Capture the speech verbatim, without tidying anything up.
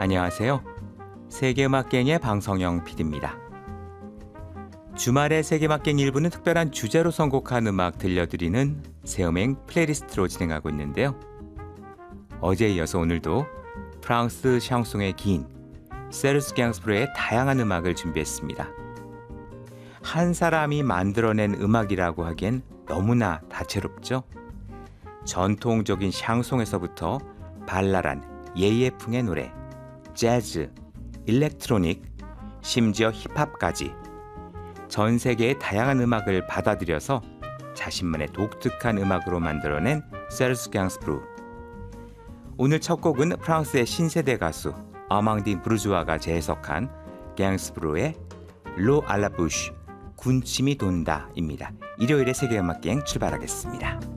안녕하세요. 세계음악갱의 방성영 피디입니다. 주말의 세계음악갱 일부는 특별한 주제로 선곡한 음악 들려드리는 새음행 플레이리스트로 진행하고 있는데요. 어제에 이어서 오늘도 프랑스 샹송의 기인 세르스 갱스프르의 다양한 음악을 준비했습니다. 한 사람이 만들어낸 음악이라고 하기엔 너무나 다채롭죠. 전통적인 샹송에서부터 발랄한 예예풍의 노래, 재즈, 일렉트로닉, 심지어 힙합까지 전 세계의 다양한 음악을 받아들여서 자신만의 독특한 음악으로 만들어낸 세르스 갱스프르. 오늘 첫 곡은 프랑스의 신세대 가수 아망디 부르주아가 재해석한 갱스프르의 로 알라부쉬, 군침이 돈다입니다. 일요일의 세계음악여행 출발하겠습니다.